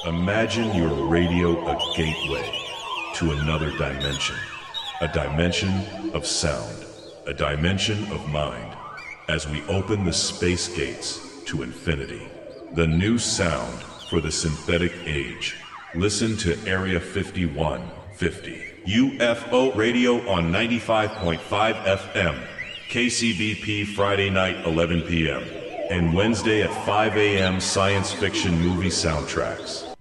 Imagine your radio a gateway to another dimension. A dimension of sound. A dimension of mind. As we open the space gates to infinity. The new sound for the synthetic age. Listen to Area 5150. UFO Radio on 95.5 FM. KCBP Friday night 11 p.m. and Wednesday at 5 a.m. science fiction movie soundtracks.